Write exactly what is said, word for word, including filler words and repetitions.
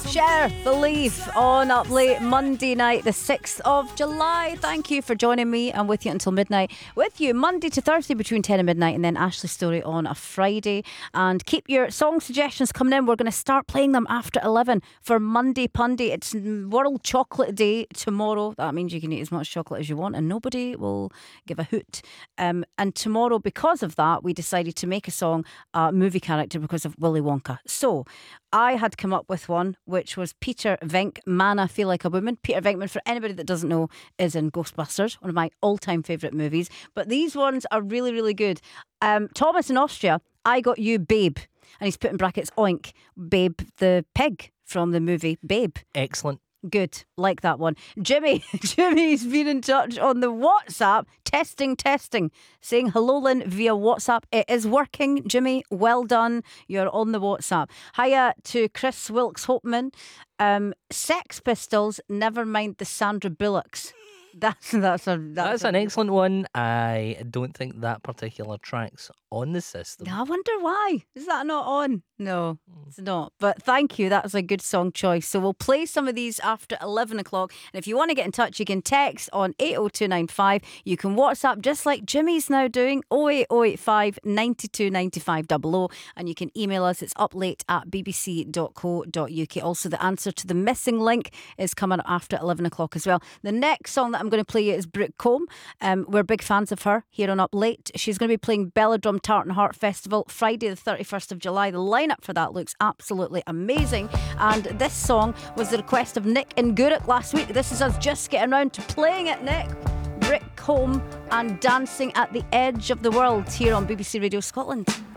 Share Believe on Up Late Monday night, the sixth of July. Thank you for joining me. I'm with you until midnight. With you Monday to Thursday between ten and midnight, and then Ashley's Story on a Friday. And keep your song suggestions coming in. We're going to start playing them after eleven for Monday Pundy. It's World Chocolate Day tomorrow. That means you can eat as much chocolate as you want and nobody will give a hoot. Um, and tomorrow, because of that, we decided to make a song, a movie character, because of Willy Wonka. So I had come up with one, which was Peter Venk, Man, I Feel Like a Woman. Peter Venkman, for anybody that doesn't know, is in Ghostbusters, one of my all-time favourite movies. But these ones are really, really good. Um, Thomas in Austria, I Got You, Babe. And he's put in brackets, oink, Babe the pig from the movie Babe. Excellent. Good, like that one. Jimmy, Jimmy's been in touch on the WhatsApp, testing, testing, saying hello, Lynn, via WhatsApp. It is working, Jimmy. Well done. You're on the WhatsApp. Hiya to Chris Wilkes Hopeman. Um, Sex Pistols, never mind the Sandra Bullocks. That's that's a that's, That's a, an excellent one. I don't think that particular track's on the system. I wonder why. Is that not on? No, it's not. But thank you. That's a good song choice. So we'll play some of these after eleven o'clock. And if you want to get in touch, you can text on eight oh two nine five. You can WhatsApp just like Jimmy's now doing, oh eight oh eight five, nine two nine five double oh. And you can email us. It's uplate at b b c dot co dot u k. Also, the answer to the missing link is coming after eleven o'clock as well. The next song that I'm going to play you is Brooke Combe. Um, we're big fans of her here on Up Late. She's going to be playing Belladrum Tartan Heart Festival Friday the thirty-first of July. The lineup for that looks absolutely amazing. And this song was the request of Nick in Gourock last week. This is us just getting around to playing it, Nick. Brooke Combe and Dancing at the Edge of the World here on B B C Radio Scotland.